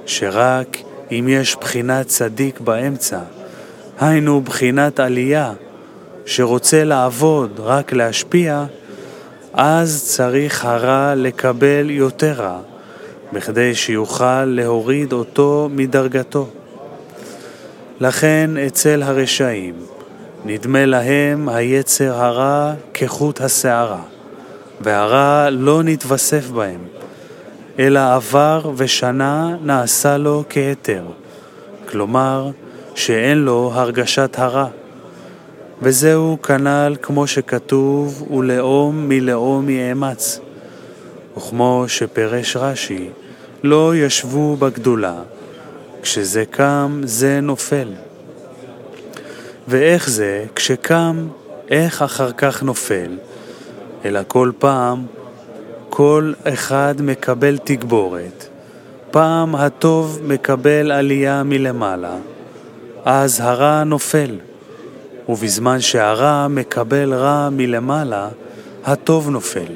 שרק אם יש בחינת צדיק באמצע, היינו בחינת עלייה, שרוצה לעבוד רק להשפיע, אז צריך הרע לקבל יותר רע, בכדי שיוכל להוריד אותו מדרגתו. לכן אצל הרשעים נדמה להם היצר הרע כחוט השערה, והרע לא נתווסף בהם, אלא עבר ושנה נעשה לו כהיתר, כלומר שאין לו הרגשת הרע. וזהו כנ"ל כמו שכתוב, ולאום מלאום יאמץ. וכמו שפרש רש"י, לא ישבו בגדולה, כשזה קם זה נופל. ואיך זה, כשקם, איך אחר כך נופל? אלא כל פעם, כל אחד מקבל תגבורת. פעם הטוב מקבל עלייה מלמעלה, אז הרע נופל. ובזמן שהרע מקבל רע מלמעלה, הטוב נופל.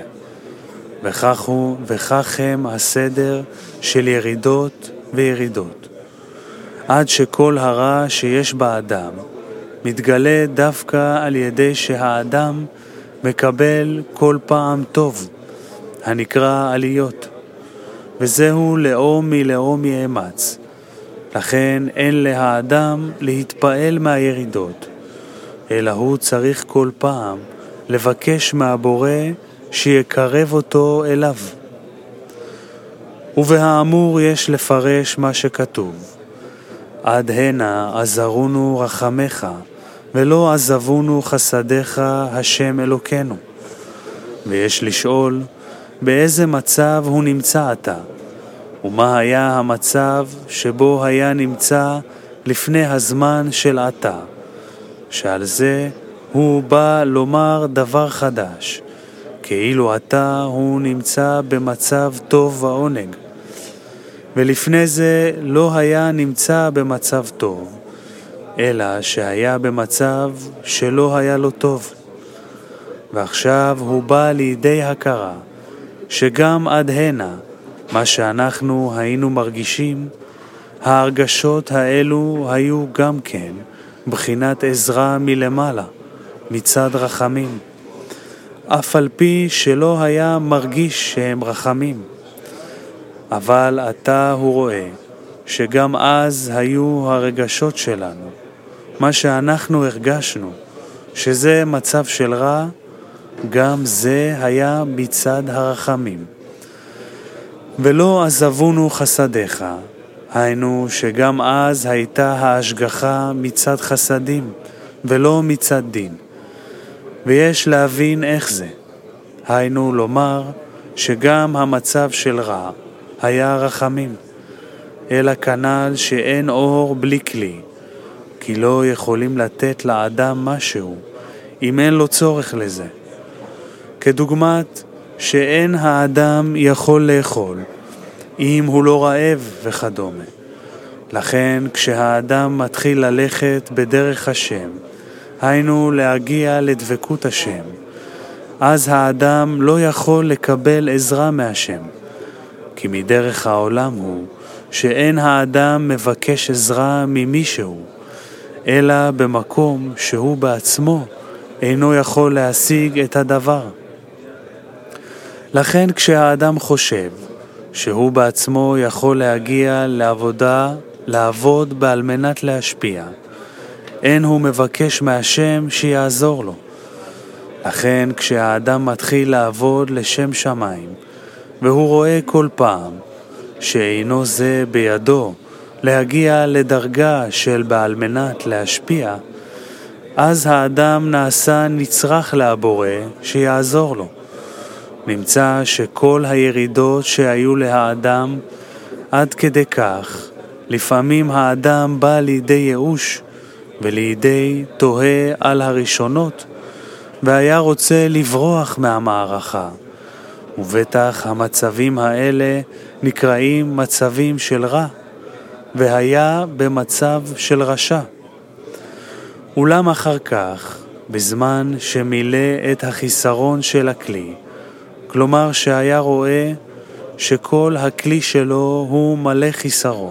וכך הם הסדר של ירידות וירידות. עד שכל הרע שיש באדם מתגלה דווקא על ידי שהאדם מקבל כל פעם טוב, הנקרא עליות. וזהו לאום מלאום יאמץ. לכן אין לאדם להתפעל מהירידות, אלא הוא צריך כל פעם לבקש מהבורא שיקרב אותו אליו. ובהאמור יש לפרש מה שכתוב, עד הנה עזרונו רחמך, ולא עזבונו חסדיך השם אלוקינו. ויש לשאול, באיזה מצב הוא נמצא עתה, ומה היה המצב שבו היה נמצא לפני הזמן של עתה, שעל זה הוא בא לומר דבר חדש, כאילו עתה הוא נמצא במצב טוב ועונג, ולפני זה לא היה נמצא במצב טוב, אלא שהיה במצב שלא היה לו טוב. ועכשיו הוא בא לידי הכרה, שגם עד הנה, מה שאנחנו היינו מרגישים, ההרגשות האלו היו גם כן בחינת עזרה מלמעלה, מצד רחמים, אף על פי שלא היה מרגיש שהם רחמים. אבל עתה הוא רואה שגם אז היו הרגשות שלנו, מה שאנחנו הרגשנו, שזה מצב של רע, גם זה היה מצד הרחמים. ולא עזבונו חסדיך, היינו שגם אז הייתה ההשגחה מצד חסדים, ולא מצד דין. ויש להבין איך זה. היינו לומר שגם המצב של רע היה רחמים, אלא כנ"ל שאין אור בלי כלי, כי לא יכולים לתת לאדם משהו, אם אין לו צורך לזה. כדוגמת שאין האדם יכול לאכול, אם הוא לא רעב וכדומה. לכן כשהאדם מתחיל ללכת בדרך השם, היינו להגיע לדבקות השם, אז האדם לא יכול לקבל עזרה מהשם, כי מדרך העולם הוא שאין האדם מבקש עזרה ממישהו, אלא במקום שהוא בעצמו אינו יכול להשיג את הדבר. לכן כשהאדם חושב שהוא בעצמו יכול להגיע לעבוד בעל מנת להשפיע, אין הוא מבקש מהשם שיעזור לו. לכן כשהאדם מתחיל לעבוד לשם שמיים, והוא רואה כל פעם שאינו זה בידו להגיע לדרגה של בעל מנת להשפיע, אז האדם נעשה נצרך לבורא שיעזור לו. נמצא שכל הירידות שהיו לאדם עד כדי כך, לפעמים האדם בא לידי ייאוש ולידי תוהה על הראשונות, והיה רוצה לברוח מהמערכה. ובטח המצבים האלה נקראים מצבים של רע, והיה במצב של רשע. אולם אחר כך, בזמן שמילא את החיסרון של הכלי, כלומר שהיה רואה שכל הכלי שלו הוא מלא חיסרון,